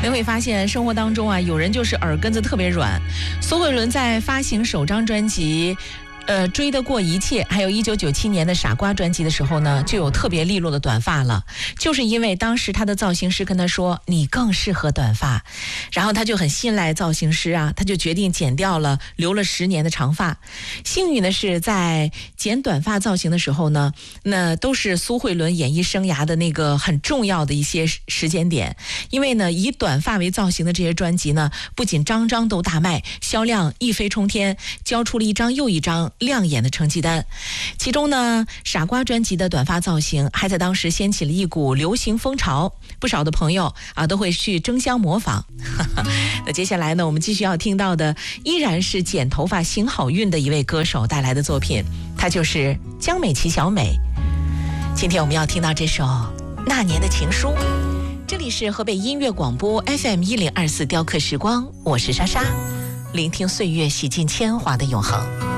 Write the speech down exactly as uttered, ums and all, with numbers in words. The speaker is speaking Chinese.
你会发现生活当中啊，有人就是耳根子特别软。苏慧伦在发行首张专辑呃，追得过一切，还有一九九七年的傻瓜专辑的时候呢，就有特别利落的短发了，就是因为当时他的造型师跟他说你更适合短发，然后他就很信赖造型师啊，他就决定剪掉了留了十年的长发。幸运的是在剪短发造型的时候呢，那都是苏慧伦演艺生涯的那个很重要的一些时间点，因为呢以短发为造型的这些专辑呢，不仅张张都大卖，销量一飞冲天，交出了一张又一张亮眼的成绩单。其中呢，傻瓜专辑的短发造型还在当时掀起了一股流行风潮，不少的朋友啊都会去争相模仿。那接下来呢，我们继续要听到的依然是剪头发行好运的一位歌手带来的作品，他就是江美琪小美。今天我们要听到这首《那年的情书》。这里是河北音乐广播 F M 一零二四雕刻时光，我是莎莎，聆听岁月洗尽铅华的永恒。